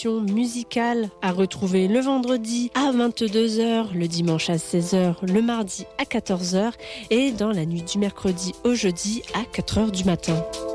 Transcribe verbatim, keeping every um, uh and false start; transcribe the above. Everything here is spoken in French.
émission musicale à retrouver le vendredi à vingt-deux heures, le dimanche à seize heures, le mardi à quatorze heures et dans la nuit du mercredi au jeudi à quatre heures du matin.